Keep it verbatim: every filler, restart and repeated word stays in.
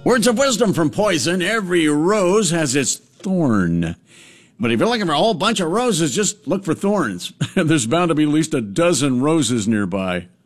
Words of wisdom from Poison. Every rose has its thorn. But if you're looking for a whole bunch of roses, just look for thorns. There's bound to be at least a dozen roses nearby.